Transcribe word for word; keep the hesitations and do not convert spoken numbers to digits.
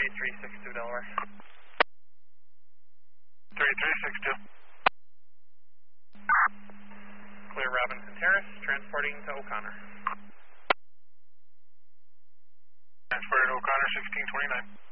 thirty-three sixty-two Delaware. thirty-three sixty-two. Clear Robinson Terrace, transporting to O'Connor. Transported to O'Connor, sixteen twenty-nine.